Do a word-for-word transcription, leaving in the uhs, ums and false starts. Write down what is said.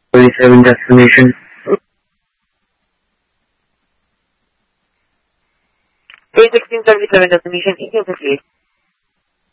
thirty-seven destination. three sixteen thirty-seven destination, equal to three.